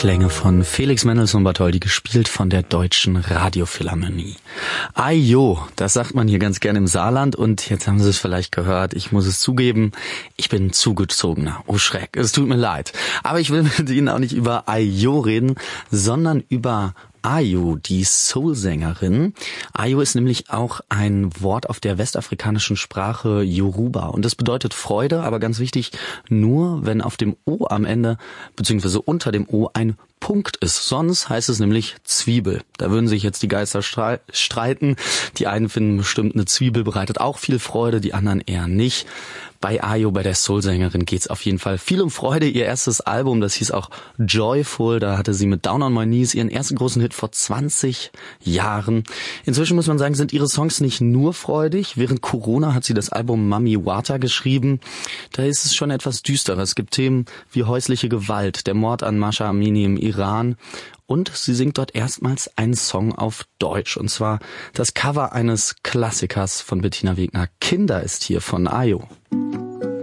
Klänge von Felix Mendelssohn Bartholdy, gespielt von der Deutschen Radiophilharmonie. Ajo, das sagt man hier ganz gerne im Saarland, und jetzt haben Sie es vielleicht gehört, ich muss es zugeben, ich bin Zugezogener. Oh Schreck, es tut mir leid. Aber ich will mit Ihnen auch nicht über Ajo reden, sondern über Ayo, die Soul-Sängerin. Ayo ist nämlich auch ein Wort auf der westafrikanischen Sprache Yoruba. Und das bedeutet Freude, aber ganz wichtig, nur wenn auf dem O am Ende, beziehungsweise unter dem O, ein Punkt ist. Sonst heißt es nämlich Zwiebel. Da würden sich jetzt die Geister streiten. Die einen finden bestimmt, eine Zwiebel bereitet auch viel Freude, die anderen eher nicht. Bei Ayo, bei der Soul-Sängerin, geht's auf jeden Fall viel um Freude. Ihr erstes Album, das hieß auch Joyful, da hatte sie mit Down on My Knees ihren ersten großen Hit vor 20 Jahren. Inzwischen muss man sagen, sind ihre Songs nicht nur freudig. Während Corona hat sie das Album Mami Wata geschrieben. Da ist es schon etwas düsterer. Es gibt Themen wie häusliche Gewalt, der Mord an Masha Amini im Iran. Und sie singt dort erstmals einen Song auf Deutsch. Und zwar das Cover eines Klassikers von Bettina Wegner. Kinder ist hier von Ayo.